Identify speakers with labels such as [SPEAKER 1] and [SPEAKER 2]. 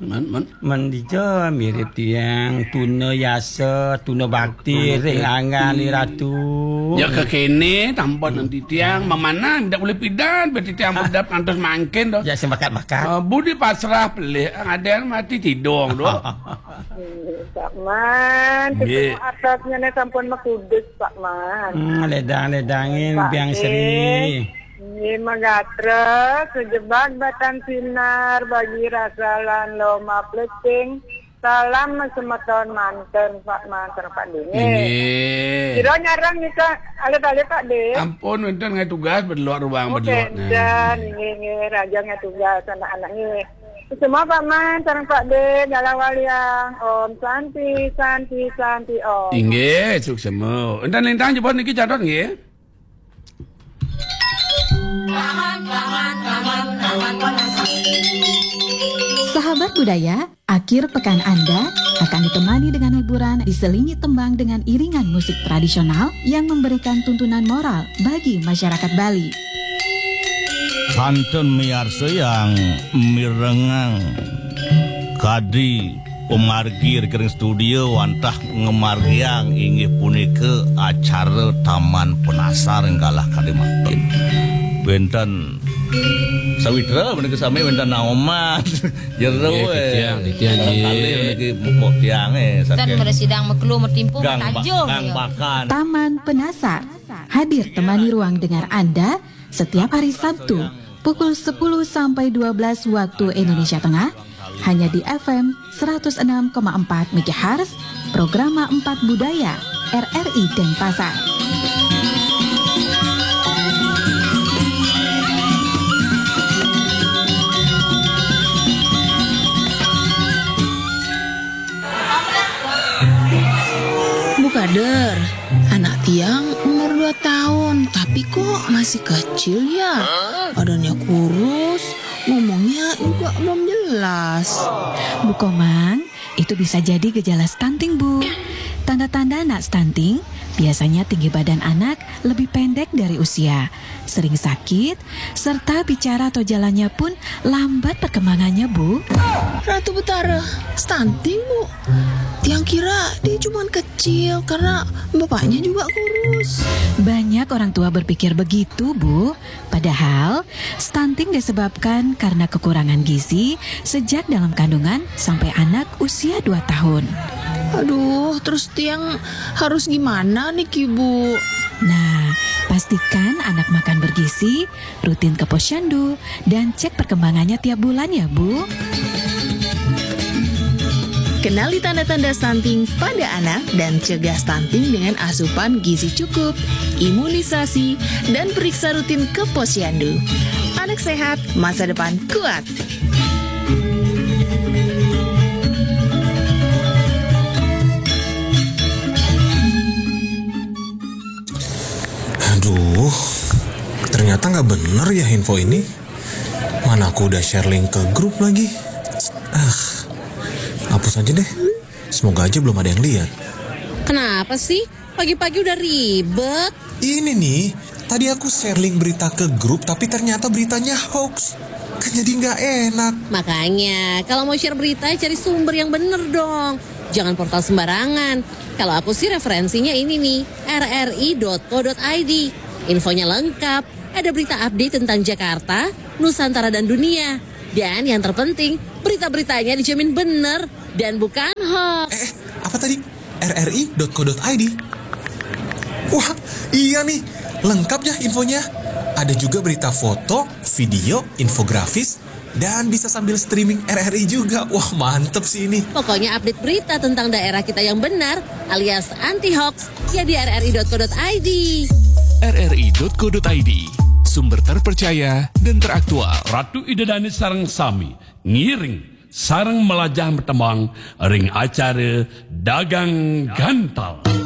[SPEAKER 1] Mandija mirip tiang tuna yasa, tuna bakti, ring anggan li ratu.
[SPEAKER 2] Ya ke kene tanpa nanti tiang memana tidak boleh pidan berarti tiang berdap antos mangkin doh.
[SPEAKER 1] Ya semakat-makat.
[SPEAKER 2] Budi pasrah pelih ada yang mati tidur doh.
[SPEAKER 3] Pak Man, ketemu atasnya nih sampun makudus Pak Man.
[SPEAKER 1] Ledang-ledangin biang seri.
[SPEAKER 3] Ini magatra sejebak batan sinar bagi rasalan loma pleting. Salam semeton manten Pak Man Pak Dini. Kira nyarang kita ada Pak De.
[SPEAKER 2] Ampun, enten ngai tugas berluar ruang berluar.
[SPEAKER 3] Dan ini raja ngai tugas anak-anaknya. Semua Pak Man, sarang Pak De, dalam waliang, Om Santi Om.
[SPEAKER 2] Inge, sukses semua. Enten lintang jebon niki catat nge.
[SPEAKER 4] Sahabat budaya, akhir pekan Anda akan ditemani dengan hiburan diselingi tembang dengan iringan musik tradisional yang memberikan tuntunan moral bagi masyarakat Bali.
[SPEAKER 5] Santun miarsa yang mirengang kadi pemargi rekening studio wantah ngemargiang inggih punika acara Taman Penasar enggalah kadi makin benten sawitra menika sami benten naoman jero
[SPEAKER 2] tiang
[SPEAKER 5] niki mupok tiange
[SPEAKER 6] kan bersidang mekelu mertimpu tanjung
[SPEAKER 4] Taman Penasar hadir temani ruang dengar Anda setiap hari Sabtu pukul 10 sampai 12 waktu Indonesia Tengah hanya di FM 106,4 MHz Programa 4 Budaya RRI Denpasar.
[SPEAKER 7] Kader, anak tiang umur 2 tahun, tapi kok masih kecil ya? Badannya kurus, ngomongnya juga belum jelas.
[SPEAKER 4] Bu Komang, itu bisa jadi gejala stunting, Bu. Tanda-tanda anak stunting biasanya tinggi badan anak lebih pendek dari usia, sering sakit, serta bicara atau jalannya pun lambat perkembangannya, Bu.
[SPEAKER 7] Ratu Betara, stunting, Bu? Tiang kira dia cuma kecil karena bapaknya juga kurus.
[SPEAKER 4] Banyak orang tua berpikir begitu, Bu. Padahal, stunting disebabkan karena kekurangan gizi sejak dalam kandungan sampai anak usia 2 tahun.
[SPEAKER 7] Aduh, terus tiang harus gimana nih, Bu?
[SPEAKER 4] Nah, pastikan anak makan bergizi, rutin ke posyandu, dan cek perkembangannya tiap bulan ya, Bu.
[SPEAKER 7] Kenali tanda-tanda stunting pada anak dan cegah stunting dengan asupan gizi cukup, imunisasi, dan periksa rutin ke posyandu. Anak sehat, masa depan kuat.
[SPEAKER 8] Aduh, ternyata nggak bener ya info ini. Mana aku udah share link ke grup lagi. Hapus aja deh. Semoga aja belum ada yang lihat.
[SPEAKER 6] Kenapa sih? Pagi-pagi udah ribet.
[SPEAKER 8] Ini nih, tadi aku share link berita ke grup tapi ternyata beritanya hoax. Kan jadi nggak enak.
[SPEAKER 6] Makanya, kalau mau share berita cari sumber yang bener dong. Jangan portal sembarangan. Kalau aku sih referensinya ini nih, rri.co.id. Infonya lengkap, ada berita update tentang Jakarta, Nusantara dan dunia. Dan yang terpenting, berita-beritanya dijamin bener dan bukan hoax.
[SPEAKER 8] Apa tadi? rri.co.id? Wah, iya nih, lengkap ya infonya. Ada juga berita foto, video, infografis, dan bisa sambil streaming RRI juga. Wah, mantep sih ini.
[SPEAKER 6] Pokoknya update berita tentang daerah kita yang benar, alias anti-hoax, ya di rri.co.id.
[SPEAKER 9] rri.co.id, sumber terpercaya dan teraktual.
[SPEAKER 2] Ratu Idedani sareng sami ngiring sareng melajah bertembang ring acara dagang gantal.